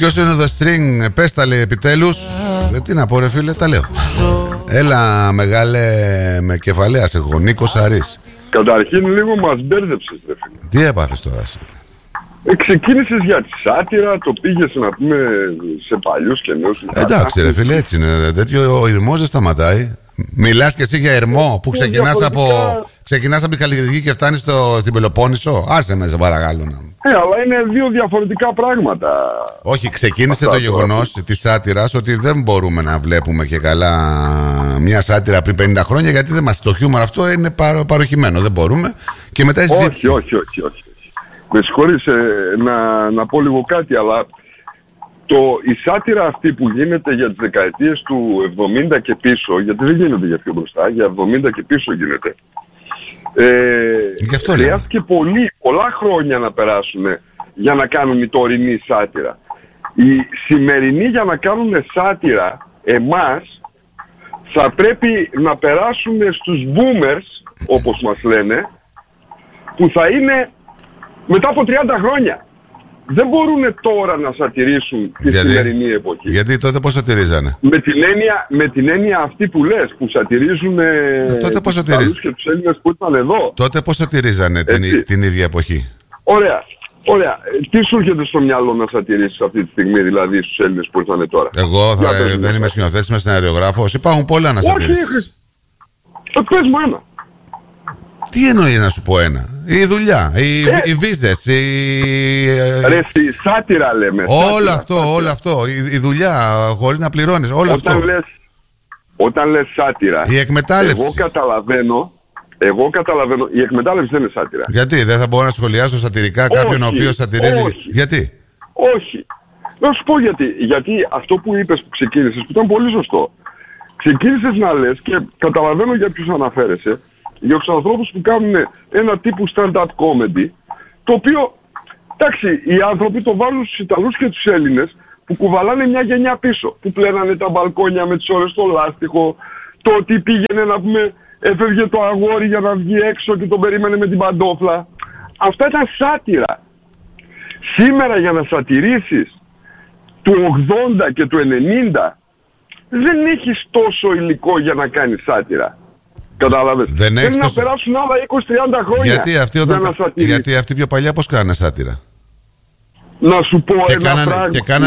Ποιος είναι το string, πες τα λέει επιτέλους. Τι να πω ρε φίλε, τα λέω. Έλα μεγάλε με κεφαλαία σε εγώ, Νίκος Σαρής. Καταρχήν λίγο μας μπέρδεψες ρε φίλε. Τι έπαθες τώρα εσύ? Ξεκίνησες για τη σάτυρα, το πήγες να πούμε σε παλιούς και νέους. Εντάξει ρε φίλε, έτσι είναι. Τέτοιο ο ηρμός δεν σταματάει. Μιλάς και εσύ για ηρμό που ξεκινάς από την Καλλιδική και φτάνεις στην Πελοπόννησο. Άσε με σε παρακαλώ να. Αλλά είναι δύο διαφορετικά πράγματα. Όχι, ξεκίνησε το γεγονός της σάτυρας ότι δεν μπορούμε να βλέπουμε και καλά μια σάτυρα πριν 50 χρόνια, γιατί δεν μας, το χιούμορ αυτό είναι παροχημένο. Δεν μπορούμε. Και μετά όχι. Με συγχωρείς να πω λίγο κάτι, αλλά η σάτυρα αυτή που γίνεται για τις δεκαετίες του 70 και πίσω, γιατί δεν γίνεται για πιο μπροστά, για 70 και πίσω γίνεται. Χρειάστηκε πολλά χρόνια να περάσουν για να κάνουν η τωρινή σάτυρα. Οι σημερινοί για να κάνουν σάτυρα εμάς θα πρέπει να περάσουν στους boomers, όπως μας λένε, που θα είναι μετά από 30 χρόνια. Δεν μπορούν τώρα να σατυρίσουν τη σημερινή εποχή. Γιατί τότε πώς σατυρίζανε? Με την έννοια αυτή που λες, που σατυρίζουν τους Ιταλούς και τους Έλληνες που ήταν εδώ. Τότε πώς σατυρίζανε την ίδια εποχή? Ωραία. Τι σου έρχεται στο μυαλό να σατυρίσεις αυτή τη στιγμή, δηλαδή στους Έλληνες που ήρθαν τώρα? Εγώ δεν είμαι σκηνοθέτης, είμαι σεναριογράφος. Υπάρχουν πολλά να σατυρίσεις. Όχι, πες μου ένα. Τι εννοεί να σου πω ένα? Η δουλειά, οι βίζες, Ρε, σάτυρα λέμε. Όλο αυτό. Η δουλειά χωρίς να πληρώνεις. Όλο αυτό. Όταν λες σάτυρα, η εκμετάλλευση. Εγώ καταλαβαίνω. Η εκμετάλλευση δεν είναι σάτυρα. Γιατί δεν θα μπορώ να σχολιάσω σατυρικά κάποιον ο οποίος σατυρίζει? Όχι. Γιατί? Όχι. Να σου πω γιατί. Γιατί αυτό που είπες που ξεκίνησες, που ήταν πολύ σωστό. Ξεκίνησες να λες και καταλαβαίνω για ποιους αναφέρεσαι. Για τους ανθρώπους που κάνουν ένα τύπου stand-up comedy, το οποίο, εντάξει, οι άνθρωποι το βάλουν στους Ιταλούς και τους Έλληνες που κουβαλάνε μια γενιά πίσω, που πλένανε τα μπαλκόνια με τις ώρες στο λάστιχο, το ότι πήγαινε να πούμε, έφευγε το αγόρι για να βγει έξω και τον περίμενε με την παντόφλα. Αυτά ήταν σάτυρα. Σήμερα για να σατυρίσεις του 80 και του 90 δεν έχεις τόσο υλικό για να κάνεις σάτυρα. Κατάλαβες. Θέλει να περάσουν άλλα 20-30 χρόνια. Γιατί αυτοί πιο παλιά πώς κάνανε σάτυρα? Να σου πω ένα πράγμα.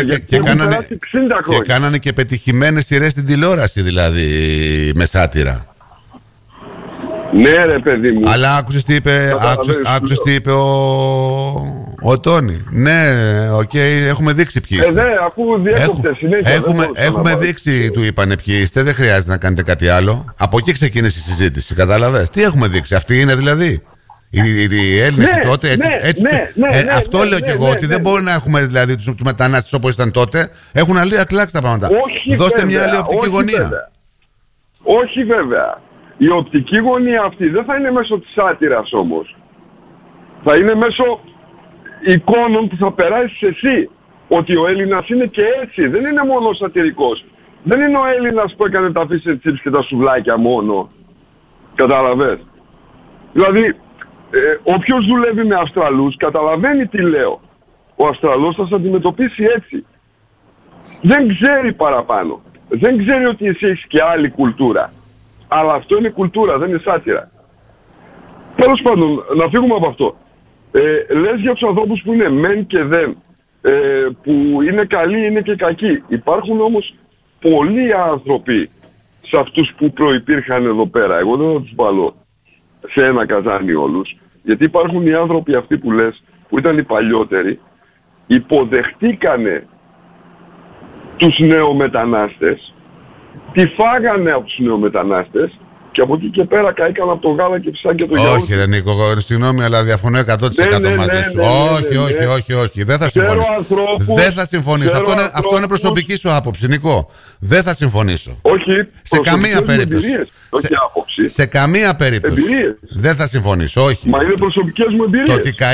Και κάνανε και πετυχημένες σειρές στην τηλεόραση, δηλαδή, με σάτυρα. Ναι ρε παιδί μου. Αλλά άκουσες τι είπε ο Τόνι? Ναι, οκ, έχουμε δείξει ποιοι είστε. Ναι, αφού διέκοπτε συνέχεια. Έχουμε δείξει, του είπανε ποιοι είστε, δεν χρειάζεται να κάνετε κάτι άλλο. Από εκεί ξεκίνησε η συζήτηση, κατάλαβες? Τι έχουμε δείξει? Αυτοί είναι δηλαδή οι Έλληνες τότε, αυτό λέω κι εγώ, ότι δεν μπορεί να έχουμε δηλαδή τους μετανάστες όπως ήταν τότε. Έχουν αλλάξει τα πράγματα. Δώστε μια άλλη οπτική γωνία. Όχι βέβαια. Η οπτική γωνία αυτή δεν θα είναι μέσω της σάτυρας όμως. Θα είναι μέσω εικόνων που θα περάσεις εσύ. Ότι ο Έλληνας είναι και έτσι. Δεν είναι μόνο σατυρικός. Δεν είναι ο Έλληνας που έκανε τα fish and chips και τα σουβλάκια μόνο. Κατάλαβες? Δηλαδή, όποιος δουλεύει με Αυστραλούς καταλαβαίνει τι λέω. Ο Αυστραλός θα σε αντιμετωπίσει έτσι. Δεν ξέρει παραπάνω. Δεν ξέρει ότι εσύ έχεις και άλλη κουλτούρα. Αλλά αυτό είναι κουλτούρα, δεν είναι σάτυρα. Τέλος πάντων, να φύγουμε από αυτό. Λες για τους ανθρώπους που είναι μεν και δεν, που είναι καλοί, είναι και κακοί. Υπάρχουν όμως πολλοί άνθρωποι σε αυτούς που προϋπήρχαν εδώ πέρα. Εγώ δεν θα τους βάλω σε ένα καζάνι όλους. Γιατί υπάρχουν οι άνθρωποι αυτοί που λες, που ήταν οι παλιότεροι, υποδεχτήκανε τους νεομετανάστες, τη φάγανε από τους νεομετανάστες και από εκεί και πέρα καήκαν από το γάλα και ψάκι και το γιαούρτι. Όχι ρε Νίκο, συγγνώμη, αλλά διαφωνώ 100% μαζί σου. Όχι. Δεν θα συμφωνήσω. Δεν θα συμφωνήσω. Αυτό είναι προσωπική σου άποψη, Νίκο. Δεν θα συμφωνήσω. Όχι. Σε καμία περίπτωση. Όχι άποψη. Σε καμία περίπτωση. Δεν θα συμφωνήσω, όχι. Μα είναι προσωπικές μου εμπειρίες.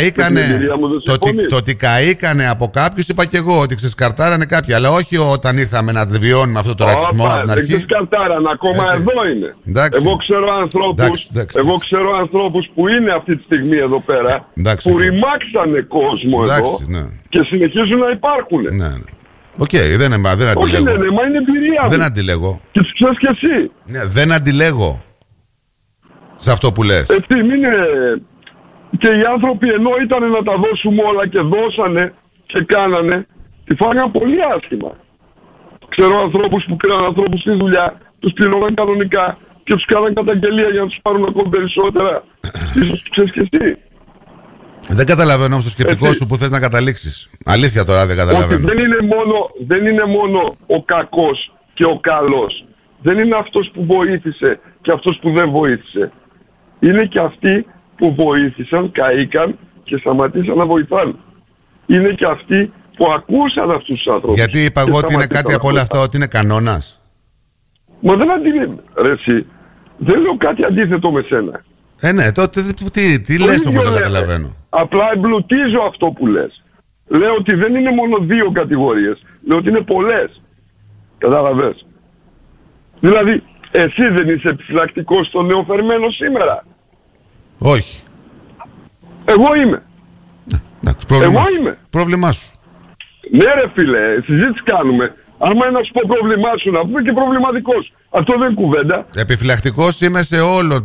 Το ότι καήκανε από κάποιους, είπα και εγώ, ότι ξεσκαρτάρανε κάποιοι. Αλλά όχι όταν ήρθαμε να βιώνουμε αυτό το ρατσισμό από την αρχή. Δεν ξεσκαρτάρανε, ακόμα εδώ είναι. Εγώ ξέρω ανθρώπους που είναι αυτή τη στιγμή εδώ πέρα, που ρημάξανε κόσμο εδώ και συνεχίζουν να υπάρχουν. Οκ, δεν αντιλέγω. Όχι, ναι, μα είναι εμπειρία. Δεν αντιλέγω. Και τους ξέρεις και εσύ. Ναι, δεν αντιλέγω σε αυτό που λες. Έτσι, είναι... Και οι άνθρωποι ενώ ήταν να τα δώσουμε όλα και δώσανε και κάνανε, τη φάγαν πολύ άσχημα. Ξέρω ανθρώπους που πήραν ανθρώπους στη δουλειά, τους πληρώναν κανονικά και τους κάναν καταγγελία για να τους πάρουν ακόμη περισσότερα. Ίσως ξέρεις και εσύ. Δεν καταλαβαίνω όμως το σκεπτικό σου που θες να καταλήξεις. Αλήθεια τώρα δεν καταλαβαίνω. Όχι, δεν είναι μόνο ο κακός και ο καλός. Δεν είναι αυτός που βοήθησε και αυτός που δεν βοήθησε. Είναι και αυτοί που βοήθησαν, καήκαν και σταματήσαν να βοηθάνε. Είναι και αυτοί που ακούσαν αυτούς τους ανθρώπους. Γιατί είπα εγώ ότι είναι κάτι από όλα αυτά, ότι είναι κανόνας. Μα δεν αντιλέγω. Ρε εσύ, δεν λέω κάτι αντίθετο με σένα. Ναι, τότε τι λες όμως δεν καταλαβαίνω. Απλά εμπλουτίζω αυτό που λες. Λέω ότι δεν είναι μόνο δύο κατηγορίες. Λέω ότι είναι πολλές. Κατάλαβες. Δηλαδή, εσύ δεν είσαι επιφυλακτικός στο νεοφερμένο σήμερα? Όχι. Εγώ είμαι. Εντάξει, πρόβλημά σου. Ναι ρε φίλε, συζήτηση κάνουμε. Άμα είναι να σου πω πρόβλημά σου, να πούμε και πρόβλημα δικό σου. Αυτό δεν είναι κουβέντα. Επιφυλακτικός είμαι σε όλο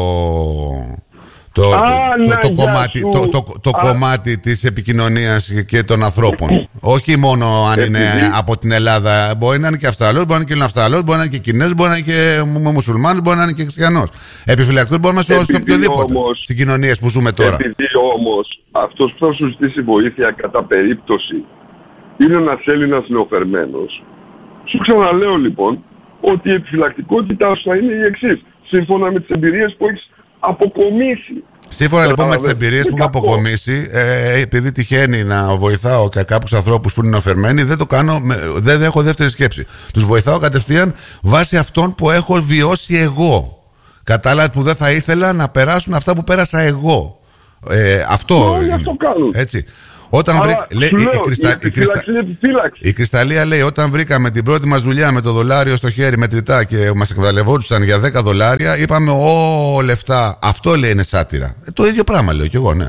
το κομμάτι της επικοινωνίας και των ανθρώπων. Όχι μόνο αν είναι από την Ελλάδα. Μπορεί να είναι και Αυστραλός, μπορεί να είναι και Αυστραλός, μπορεί να είναι και Κινέζος, μπορεί να είναι και Μουσουλμάνος, μπορεί να είναι και Χριστιανός. Επιφυλακτικός μπορεί να είμαστε σε οποιοδήποτε στις κοινωνίες που ζούμε τώρα. Επειδή όμως αυτός που θα σου ζητήσει βοήθεια κατά περίπτωση είναι ένας Έλληνας νεοφερμένος, σου ξαναλέω λοιπόν ότι η επιφυλακτικότητά σου θα είναι η εξής. Σύμφωνα με τις εμπειρίες που έχεις αποκομίσει. Σύμφωνα λοιπόν με τις εμπειρίες που έχω αποκομίσει, επειδή τυχαίνει να βοηθάω και κάποιους ανθρώπους που είναι νεοφερμένοι, δεν το κάνω, δεν έχω δεύτερη σκέψη. Τους βοηθάω κατευθείαν βάσει αυτών που έχω βιώσει εγώ. Κατάλαβα που δεν θα ήθελα να περάσουν αυτά που πέρασα εγώ. Αυτό είναι. Αυτό κάνουν. Έτσι. Όταν η Κρυσταλλία λέει, όταν βρήκαμε την πρώτη μας δουλειά με το δολάριο στο χέρι μετρητά και μας εκμεταλλευόντουσαν για 10 δολάρια, είπαμε λεφτά. Αυτό λέει είναι σάτυρα. Το ίδιο πράγμα λέω κι εγώ, ναι.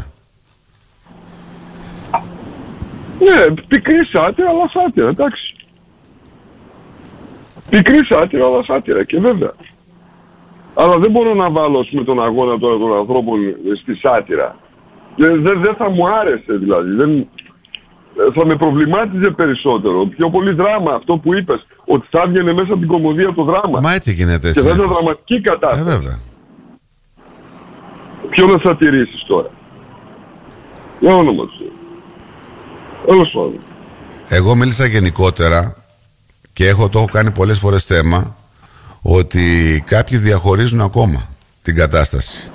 Ναι, πικρή σάτυρα, αλλά σάτυρα, εντάξει. Πικρή σάτυρα, αλλά σάτυρα και βέβαια. Αλλά δεν μπορώ να βάλω με τον αγώνα τώρα των ανθρώπων στη σάτυρα. Δεν θα μου άρεσε δηλαδή, θα με προβλημάτιζε περισσότερο. Πιο πολύ δράμα αυτό που είπες, ότι θα έβγαινε μέσα από την κωμωδία το δράμα. Μα έτσι γίνεται. Και δεν είναι δραματική κατάσταση. Βέβαια. Ποιο να σατηρήσεις τώρα? Για όνομα του. Όλος πάντων. Εγώ μίλησα γενικότερα και το έχω κάνει πολλές φορές θέμα ότι κάποιοι διαχωρίζουν ακόμα την κατάσταση.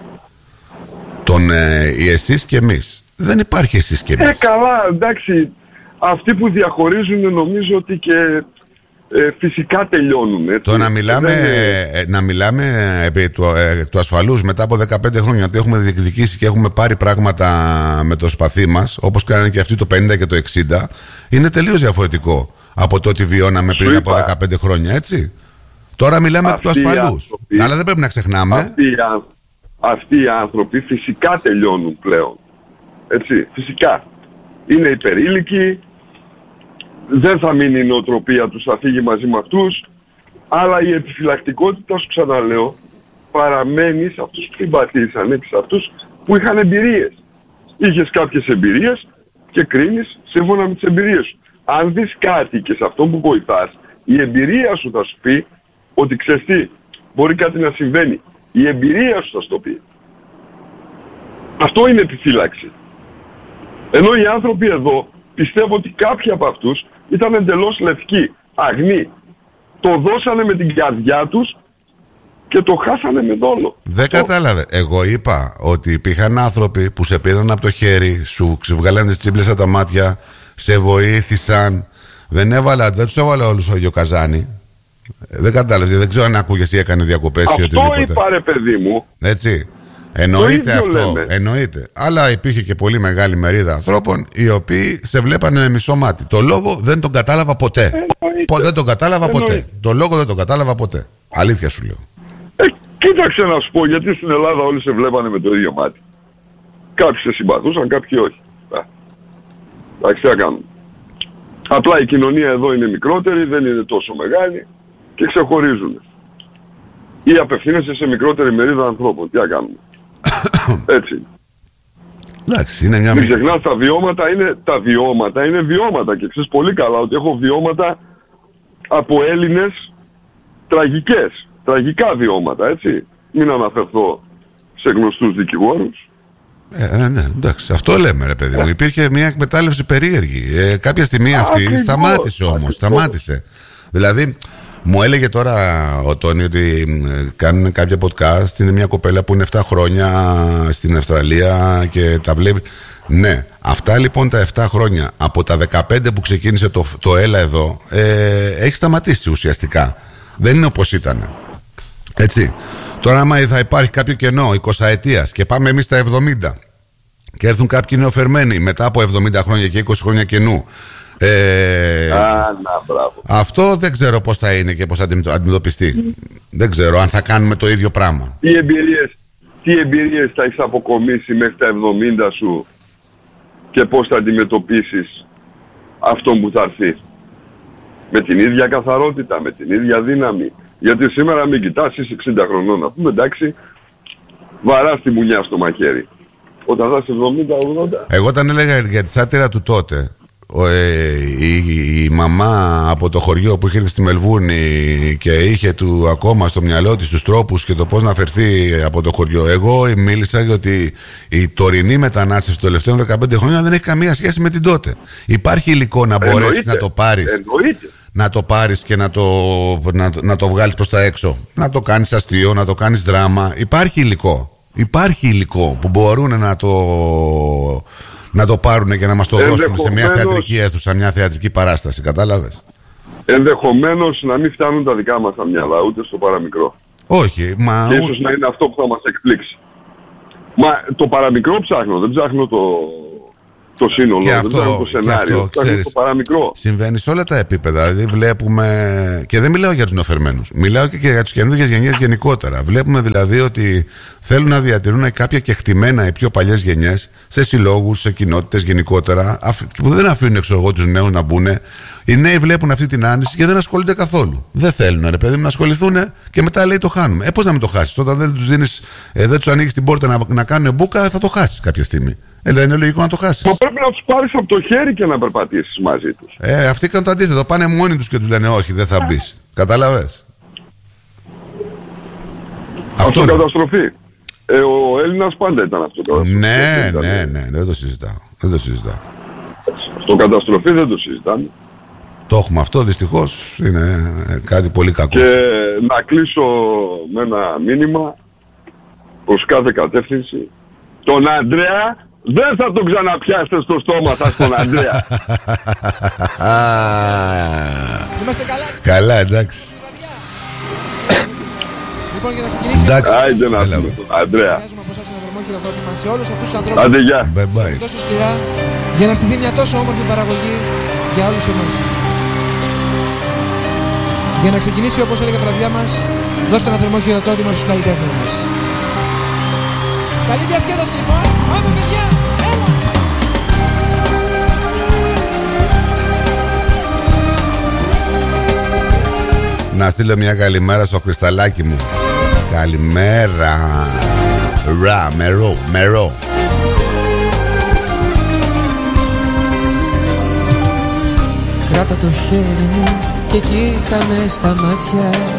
Οι εσείς και εμείς. Δεν υπάρχει εσείς και εμείς. Καλά, εντάξει. Αυτοί που διαχωρίζουν νομίζω ότι και φυσικά τελειώνουν. Έτσι. Το να μιλάμε επί του ασφαλούς μετά από 15 χρόνια ότι έχουμε διεκδικήσει και έχουμε πάρει πράγματα με το σπαθί μας, όπως κάνανε και αυτοί το 50 και το 60, είναι τελείως διαφορετικό από το ότι βιώναμε πριν από 15 χρόνια, έτσι. Τώρα μιλάμε επί του ασφαλούς. Αλλά δεν πρέπει να ξεχνάμε. Αυτοί οι άνθρωποι φυσικά τελειώνουν πλέον. Έτσι, φυσικά. Είναι υπερήλικοι, δεν θα μείνει η νοοτροπία τους, θα φύγει μαζί με αυτούς, αλλά η επιφυλακτικότητα, σου ξαναλέω, παραμένει σε αυτούς που την πατήσανε και σε αυτούς που είχαν εμπειρίες. Είχες κάποιες εμπειρίες και κρίνεις σύμφωνα με τις εμπειρίες σου. Αν δεις κάτι και σε αυτό που βοηθάς, η εμπειρία σου θα σου πει ότι ξέρεις τι, μπορεί κάτι να συμβαίνει. Η εμπειρία σου θα στο πει. Αυτό είναι επιφύλαξη. Ενώ οι άνθρωποι εδώ πιστεύω ότι κάποιοι από αυτούς ήταν εντελώς λευκοί, αγνοί. Το δώσανε με την καρδιά τους και το χάσανε με δόλο. Δεν κατάλαβε. Εγώ είπα ότι υπήρχαν άνθρωποι που σε πήραν από το χέρι, σου ξεβγάλανε τις τσίμπλες από τα μάτια, σε βοήθησαν. Δεν τους έβαλα όλους στο ίδιο καζάνι. Δεν κατάλαβε, δεν ξέρω αν ακούγες ή έκανε διακοπές ή οτιδήποτε. Αυτό είπα ρε παιδί μου. Έτσι. Εννοείται αυτό. Εννοείται. Αλλά υπήρχε και πολύ μεγάλη μερίδα ανθρώπων οι οποίοι σε βλέπανε με μισό μάτι. Το λόγο δεν τον κατάλαβα ποτέ. Δεν τον κατάλαβα ποτέ. Το λόγο δεν τον κατάλαβα ποτέ. Αλήθεια σου λέω. Κοίταξε να σου πω, γιατί στην Ελλάδα όλοι σε βλέπανε με το ίδιο μάτι. Κάποιοι σε συμπαθούσαν, κάποιοι όχι. Εντάξει, τι να κάνουμε. Απλά η κοινωνία εδώ είναι μικρότερη, δεν είναι τόσο μεγάλη και ξεχωρίζουν. Ή απευθύνεσαι σε μικρότερη μερίδα ανθρώπων. Τι να κάνουμε. Έτσι. Εντάξει, είναι μια... Μην ξεχνάς, τα βιώματα είναι βιώματα και ξέρεις πολύ καλά ότι έχω βιώματα από Έλληνες τραγικά βιώματα, έτσι. Μην αναφερθώ σε γνωστούς δικηγόρους. Ναι, εντάξει, αυτό λέμε ρε παιδί μου. Υπήρχε μια εκμετάλλευση περίεργη. Κάποια στιγμή αυτή σταμάτησε όμως. Σταμάτησε. Δηλαδή, μου έλεγε τώρα ο Τόνι ότι κάνουν κάποια podcast. Είναι μια κοπέλα που είναι 7 χρόνια στην Αυστραλία και τα βλέπει. Ναι, αυτά λοιπόν τα 7 χρόνια από τα 15 που ξεκίνησε το Έλα εδώ έχει σταματήσει ουσιαστικά. Δεν είναι όπως ήταν. Έτσι. Τώρα άμα θα υπάρχει κάποιο κενό 20 ετίας και πάμε εμείς στα 70 και έρθουν κάποιοι νεοφερμένοι μετά από 70 χρόνια και 20 χρόνια κενού, αυτό δεν ξέρω πώς θα είναι και πώς θα αντιμετωπιστεί. Δεν ξέρω αν θα κάνουμε το ίδιο πράγμα. Τι εμπειρίες θα έχεις αποκομίσει μέχρι τα 70 σου και πώς θα αντιμετωπίσεις αυτό που θα έρθει? Με την ίδια καθαρότητα, με την ίδια δύναμη. Γιατί σήμερα μην κοιτάς, είσαι 60 χρονών. Να πούμε εντάξει, βαράς τη μουνιά στο μαχαίρι. Όταν θα είσαι 70-80. Εγώ όταν έλεγα για τη σάτυρα του τότε, η μαμά από το χωριό που είχε έρθει στη Μελβούρνη και είχε ακόμα στο μυαλό της τους τρόπους και το πώς να φερθεί από το χωριό. Εγώ μίλησα για ότι η τωρινή μετανάστευση των τελευταίων 15 χρόνια δεν έχει καμία σχέση με την τότε. Υπάρχει υλικό να μπορέσεις να το πάρεις. Να το πάρεις και να το βγάλεις προς τα έξω. Να το κάνεις αστείο, να το κάνεις δράμα. Υπάρχει υλικό. Υπάρχει υλικό που μπορούν να το πάρουν και να μας το δώσουν σε μια θεατρική αίθουσα, μια θεατρική παράσταση. Κατάλαβες? Ενδεχομένως να μην φτάνουν τα δικά μας τα μυαλά, ούτε στο παραμικρό. Όχι, μα... Και ίσως να είναι αυτό που θα μας εκπλήξει. Μα το παραμικρό ψάχνω, δεν ψάχνω το σύνολο, και δεν ψάχνω το σενάριο, ψάχνω το παραμικρό. Συμβαίνει σε όλα τα επίπεδα. Δηλαδή βλέπουμε, και δεν μιλάω για τους νεοφερμένους, μιλάω και για τις καινούργιες γενιές γενικότερα. Βλέπουμε δηλαδή ότι θέλουν να διατηρούν κάποια κεκτημένα οι πιο παλιές γενιές σε συλλόγους, σε κοινότητες γενικότερα, που δεν αφήνουν τους νέους να μπουν. Οι νέοι βλέπουν αυτή την άνηση και δεν ασχολούνται καθόλου. Δεν θέλουν, ρε παιδί μου, να ασχοληθούν και μετά λέει το χάνουμε. Πώς να μην το χάσεις? Όταν δεν τους δίνεις, δεν τους ανοίγεις την πόρτα να κάνουν μπούκα, θα το χάσεις κάποια στιγμή. Είναι λογικό να το χάσεις. Μα πρέπει να τους πάρεις από το χέρι και να περπατήσεις μαζί τους. Αυτοί κάνουν το αντίθετο. Πάνε μόνοι τους και τους λένε όχι, δεν θα μπεις. Κατάλαβες? Αυτοκαταστροφή. Ο Έλληνας πάντα ήταν αυτοκαταστροφή. Ναι, δεν το συζητάω. Αυτοκαταστροφή δεν το συζητάμε. Το έχουμε αυτό, δυστυχώς είναι κάτι πολύ κακό. Και να κλείσω με ένα μήνυμα προς κάθε κατεύθυνση. Τον Αντρέα δεν θα τον ξαναπιάσετε στο στόμα σας, τον Αντρέα. Είμαστε καλά. Καλά, εντάξει. Λοιπόν, για να ξεκινήσει. Άιντε να πούμε τον Αντρέα. Σε όλους αυτούς τους ανθρώπους. Άντε, γεια. Τόσο σκληρά για να στηθεί μια τόσο όμορφη παραγωγή για όλους εμάς. Για να ξεκινήσει, όπως έλεγε η βραδιά μας, δώστε ένα θερμό χειροκρότημα στους καλλιτέχνες μας. Καλή διασκέδαση λοιπόν. Πάμε παιδιά. Έλα. Να στείλω μια καλημέρα στο κρυσταλλάκι μου. Καλημέρα. Μερό. Κράτα το χέρι μου και κοίτα με στα μάτια.